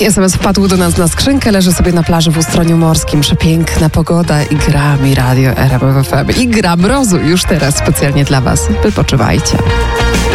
Taki SMS wpadł do nas na skrzynkę, leży sobie na plaży w Ustroniu Morskim. Przepiękna pogoda i gra mi radio RMF FM. I gra mrozu już teraz specjalnie dla Was. Wypoczywajcie.